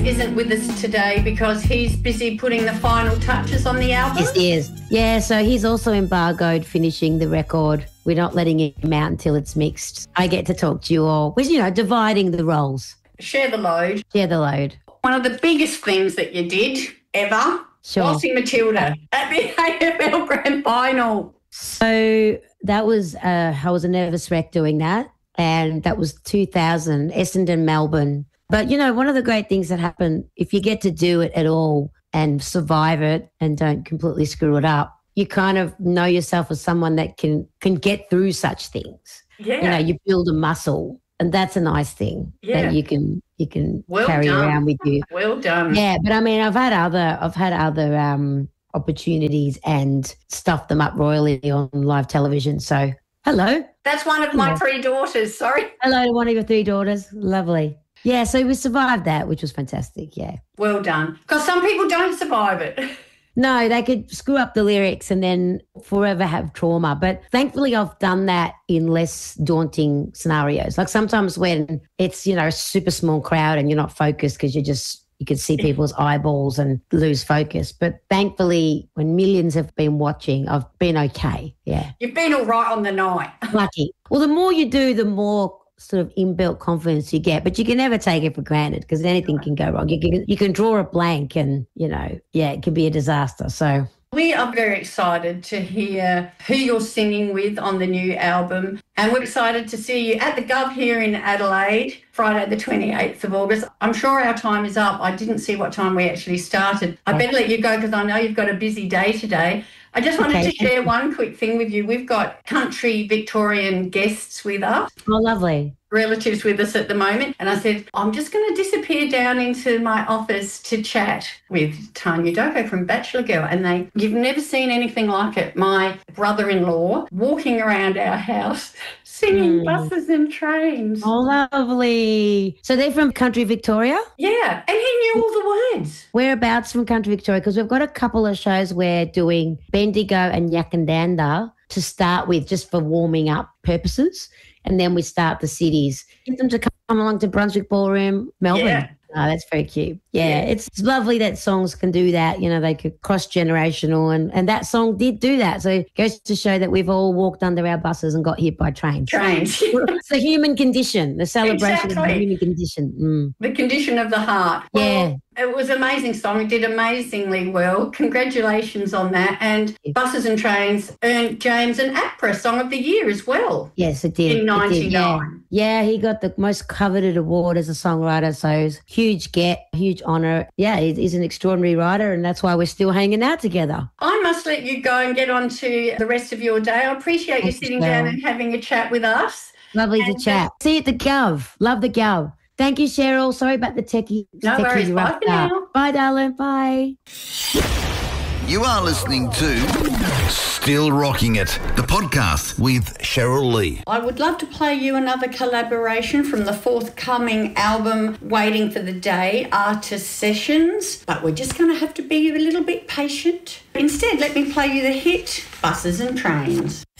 isn't with us today because he's busy putting the final touches on the album. Yes, he is. Yeah, so he's also embargoed finishing the record. We're not letting him out until it's mixed. I get to talk to you all. We're, dividing the roles. Share the load. Share the load. One of the biggest things that you did ever, Sure. Bossy Matilda at the AFL Grand Final. So that was, I was a nervous wreck doing that. And that was 2000, Essendon, Melbourne. But, one of the great things that happen, if you get to do it at all and survive it and don't completely screw it up, you kind of know yourself as someone that can get through such things. Yeah. You build a muscle, and that's a nice thing that you can well carry done. around with you. Well done. Yeah, but I mean, I've had other opportunities and stuffed them up royally on live television. So, hello. That's one of my 3 daughters, sorry. Hello to one of your 3 daughters. Lovely. Yeah, so we survived that, which was fantastic, yeah. Well done. Because some people don't survive it. No, they could screw up the lyrics and then forever have trauma. But thankfully I've done that in less daunting scenarios. Like sometimes when it's, a super small crowd and you're not focused because you can see people's eyeballs and lose focus. But thankfully, when millions have been watching, I've been okay, yeah. You've been all right on the night. Lucky. Well, the more you do, the more sort of inbuilt confidence you get, but you can never take it for granted because anything can go wrong. You can draw a blank and, it can be a disaster. So we are very excited to hear who you're singing with on the new album, and we're excited to see you at the Gov here in Adelaide, Friday the 28th of August. I'm sure our time is up. I didn't see what time we actually started. I better let you go because I know you've got a busy day today. I just wanted to share one quick thing with you. We've got country Victorian guests with us. Oh, lovely. Relatives with us at the moment. And I said, I'm just going to disappear down into my office to chat with Tanya Doko from Bachelor Girl. And you've never seen anything like it. My brother-in-law walking around our house singing Buses and Trains. Oh, lovely. So they're from country Victoria? Yeah, and he knew all the words. Whereabouts from country Victoria? Because we've got a couple of shows we're doing Bendigo and Yakandanda to start with just for warming up purposes. And then we start the cities. Get them to come along to Brunswick Ballroom, Melbourne. Yeah. Oh, that's very cute. Yeah, it's lovely that songs can do that. They could cross-generational and that song did do that. So it goes to show that we've all walked under our buses and got hit by trains. It's the human condition, the celebration of the human condition. The condition of the heart. Yeah. It was an amazing song. It did amazingly well. Congratulations on that. And Buses and Trains earned James an APRA Song of the Year as well. Yes, it did. In 99. Yeah, he got the most coveted award as a songwriter. So it was huge honour. Yeah, he's an extraordinary writer and that's why we're still hanging out together. I must let you go and get on to the rest of your day. I appreciate you sitting down and having a chat with us. Lovely to chat. See you at the Gov. Love the Gov. Thank you, Cheryl. Sorry about the techie. No worries. Bye for now. Bye, darling. Bye. You are listening to Still Rocking It, the podcast with Cheryl Lee. I would love to play you another collaboration from the forthcoming album, Waiting for the Day, Artist Sessions, but we're just going to have to be a little bit patient. Instead, let me play you the hit, Buses and Trains.